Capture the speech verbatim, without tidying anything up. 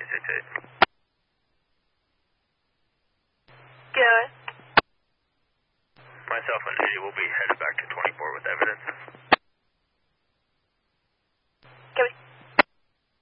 six eight. Good. Myself and Eddie will be headed back to twenty-four with evidence.